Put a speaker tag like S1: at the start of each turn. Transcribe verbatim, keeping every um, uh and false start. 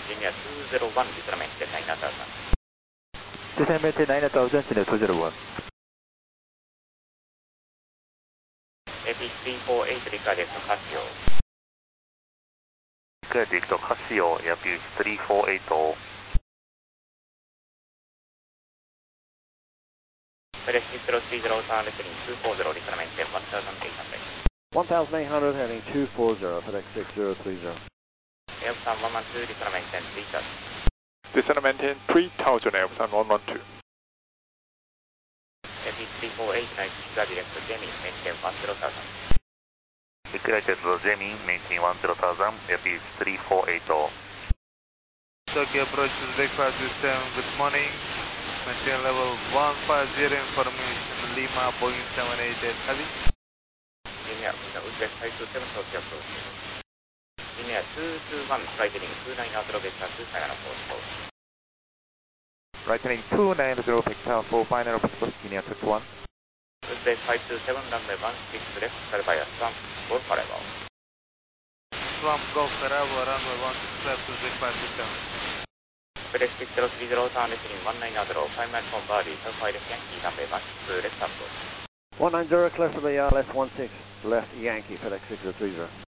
S1: Jimmy two zero one, Displacement nine thousand.
S2: Displacement nine thousand, Jimmy two zero one.
S1: A P three four eight, Request Casio.
S3: Request Casio, A P three four eight.
S1: Prestige zero three zero, turn heading two four zero, Displacement one thousand eight hundred.
S4: one thousand eight hundred heading two four zero, FedEx six zero three zero.
S1: Airplan one one two, Displacement three thousand.
S5: Displacement three thousand, Airplan one one two.
S1: A P three four eight, nice direct Jamie, maintain one zero thousand.
S3: Request Jamie, maintain one zero thousand, A P three four eight.
S6: Tokyo approach to the breakfast system, good morning. Maintain level one five zero, information Lima, Boeing seven eight eight heavy.
S1: Jimmy, Uzbek five two seven, Tokyo approach. Jimmy two two one, flight heading two nine zero, vector two final four.
S2: Right heading two nine zero, vector four final four, Jimmy two two one.
S1: Uzbek five two seven, runway one six left, Salvaya, Swamp, Golf Arrival.
S6: Swamp, Golf Arrival, runway one six left to the breakfast system.
S1: Prestige zero three zero, turn heading one nine zero, five miles from Bali, South Pilot Yankee, runway one six left approach.
S4: one nine zero, clear for the uh, left one six, left Yankee, FedEx six zero three zero.